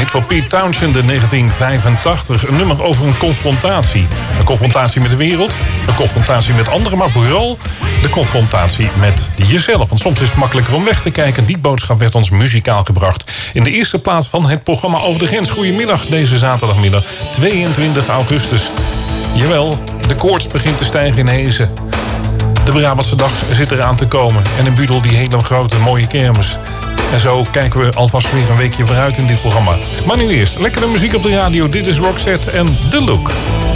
hit van Pete Townshend in 1985. Een nummer over een confrontatie. Een confrontatie met de wereld, een confrontatie met anderen, maar vooral de confrontatie met jezelf. Want soms is het makkelijker om weg te kijken. Die boodschap werd ons muzikaal gebracht in de eerste plaats van het programma Over de Grens. Goedemiddag deze zaterdagmiddag, 22 augustus. Jawel, de koorts begint te stijgen in Hezen. De Brabantse dag zit eraan te komen. En in Budel die hele grote mooie kermis. En zo kijken we alvast weer een weekje vooruit in dit programma. Maar nu eerst, lekkere muziek op de radio. Dit is Roxette en The Look.